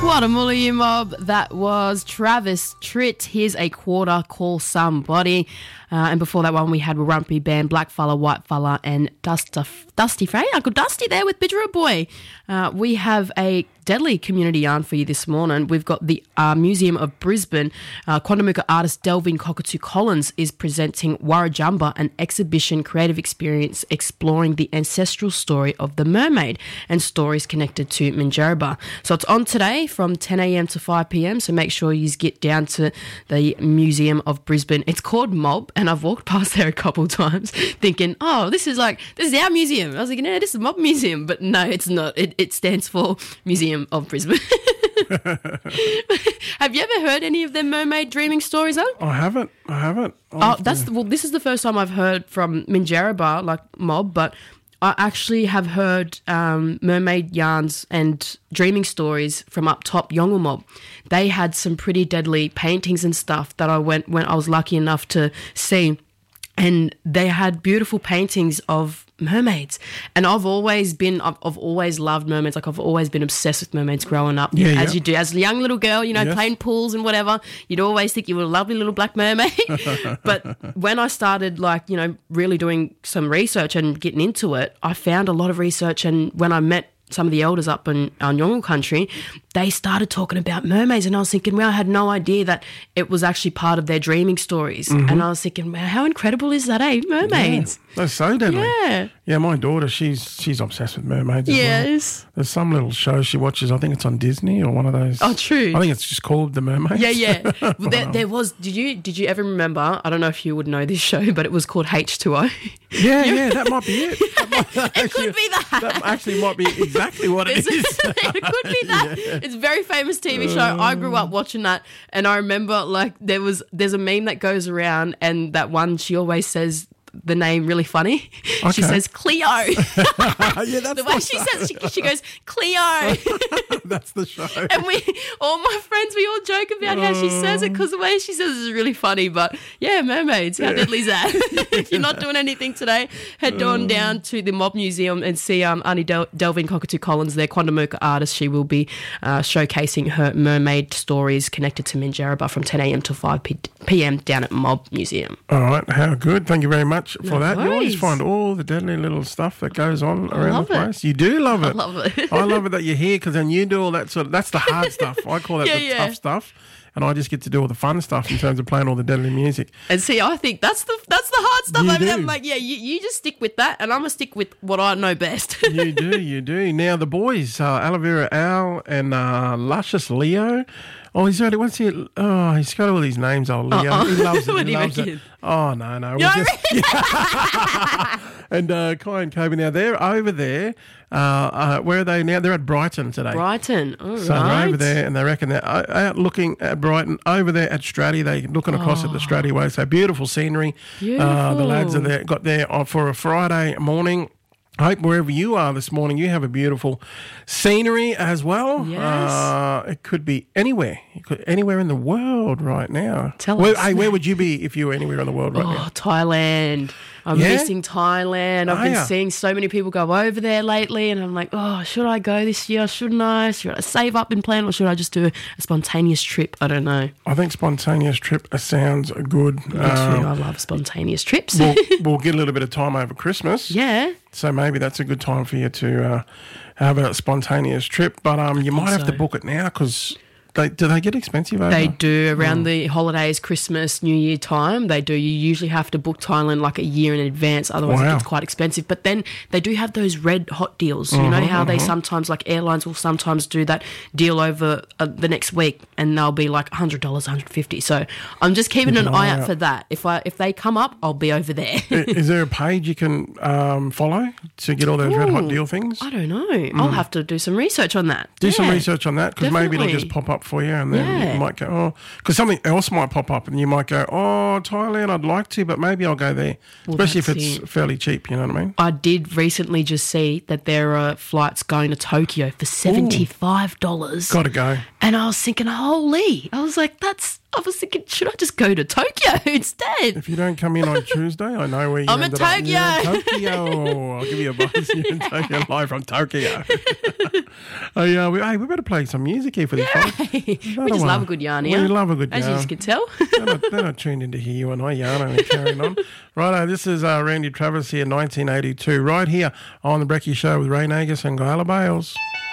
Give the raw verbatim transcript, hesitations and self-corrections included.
What a Mulligan mob. That was Travis Tritt. Here's a quarter, Call Somebody. Uh, and before that one, we had Warumpi Band, Black Fella, White Fella, and Dusty, Dusty Frey. Uncle Dusty there with Bidgerow Boy. Uh, we have a deadly community yarn for you this morning. We've got the uh, Museum of Brisbane. Uh, Quandamooka artist Delvin Cockatoo Collins is presenting Warrajumba, an exhibition creative experience exploring the ancestral story of the mermaid and stories connected to Minjerribah. So it's on today from ten a.m. to five p.m. So make sure you get down to the Museum of Brisbane. It's called Mob. And I've walked past there a couple of times thinking, oh, this is like, this is our museum. I was like, no, this is Mob Museum. But no, it's not. It, it stands for Museum of Brisbane. Have you ever heard any of their mermaid dreaming stories, though? I haven't. I haven't. I'll oh, that's to... well, this is the first time I've heard from Minjerribah, like Mob, but I actually have heard um, mermaid yarns and dreaming stories from up top Yolngu Mob. They had some pretty deadly paintings and stuff that I went when I was lucky enough to see, and they had beautiful paintings of mermaids. And I've always been, I've, I've always loved mermaids. Like I've always been obsessed with mermaids growing up, yeah, as yeah. you do as a young little girl. You know, yes. Playing pools and whatever. You'd always think you were a lovely little black mermaid. But when I started, like you know, really doing some research and getting into it, I found a lot of research. And when I met some of the elders up in our Yolngu country, they started talking about mermaids, and I was thinking, well, I had no idea that it was actually part of their dreaming stories. Mm-hmm. And I was thinking, wow, how incredible is that, eh? Mermaids. Yeah, they're so deadly. Yeah. Yeah, my daughter, she's she's obsessed with mermaids as yes. well. There's some little show she watches, I think it's on Disney or one of those. Oh, true. I think it's just called The Mermaids. Yeah, yeah. Well, there, there was, did you did you ever remember, I don't know if you would know this show, but it was called H two O. Yeah, yeah, that might be it. That might, it actually, could be that. That actually might be exactly what it is. It could be that. Yeah. It's a very famous T V show. I grew up watching that, and I remember like there was there's a meme that goes around, and that one she always says the name really funny. Okay. She says Cleo. Yeah, that's the way she says she, she goes Cleo. That's the show. And we, all my friends, we all joke about how she says it because the way she says it is really funny. But yeah, mermaids, how yeah. deadly is that? If you're not doing anything today, head on down to the Mob Museum and see um, Auntie Del- Delvin Cockatoo Collins, their Quandamooka artist. She will be uh, showcasing her mermaid stories connected to Minjerribah from ten a.m. to five p.m. down at Mob Museum. All right, how good. Thank you very much for no that. Worries. You always find all the deadly little stuff that goes on around the place. It. You do love it. I love it. I love it that you're here because then you do all that sort of, that's the hard stuff. I call that yeah, the yeah. tough stuff. And I just get to do all the fun stuff in terms of playing all the deadly music. And see, I think that's the that's the hard stuff. You I mean, do. I'm like, yeah, you, you just stick with that, and I'm going to stick with what I know best. You do, you do. Now, the boys, uh, Aloe Vera Al and uh, Luscious Leo. Oh, he's already, what's he, oh, he's got all these names, oh, Leo. Uh-uh. He loves it. What He do you loves reckon? it. Oh, no, no. You We'll just, yeah. And uh, Kai and Kobe, now they're over there. Uh, uh, where are they now? They're at Brighton today. Brighton, all so right. they're over there, and they reckon they're out looking at Brighton, over there at Stratty. They're looking across oh. at the Stratty Way. So beautiful scenery. Beautiful. Uh, the lads are there, got there for a Friday morning. I hope wherever you are this morning, you have a beautiful scenery as well. Yes. Uh, it could be anywhere. It could, anywhere in the world right now. Tell where, us. Hey, where would you be if you were anywhere in the world right oh, now? Thailand. I'm Yeah? missing Thailand. I've Are been ya? seeing so many people go over there lately, and I'm like, oh, should I go this year? Shouldn't I? Should I save up and plan, or should I just do a spontaneous trip? I don't know. I think spontaneous trip sounds good. Me too. Um, I love spontaneous trips. we'll, we'll get a little bit of time over Christmas. Yeah. So maybe that's a good time for you to uh, have a spontaneous trip. But um, you might have so. to book it now because they, do they get expensive over? They do. Around Oh. the holidays, Christmas, New Year time, they do. You usually have to book Thailand like a year in advance, otherwise Wow. it gets quite expensive. But then they do have those red hot deals. You know Mhm, how they mhm. sometimes, like airlines will sometimes do that deal over uh, the next week, and they'll be like one hundred dollars, one hundred fifty dollars. So I'm just keeping an eye out for that. If I if they come up, I'll be over there. I- Is there a page you can um, follow to get all those red hot Ooh, deal things? I don't know. I'll have to do some research on that. Do some Yeah. research on that because maybe it'll Definitely. just pop up up for you, and then Yeah. you might go, oh, because something else might pop up, and you might go, oh, Thailand, I'd like to, but maybe I'll go there, Well, especially if that's it's it. fairly cheap. You know what I mean? I did recently just see that there are flights going to Tokyo for seventy-five dollars. Got to go. And I was thinking, holy. I was like, that's, I was thinking, should I just go to Tokyo instead? If you don't come in on Tuesday, I know where you I'm in ended up. Tokyo. You're in Tokyo. I'll give you a buzz. You're in Tokyo, live from Tokyo. oh, yeah, we, hey, we better play some music here for these folks. we just love a good yarn here. We love a good As yarn. you can tell. they're, not, they're not tuned in to hear you and I yarn and carrying on. Righto, this is uh, Randy Travis here, nineteen eighty-two, right here on The Brekkie Show with Ray Nagus and Guyla Bales.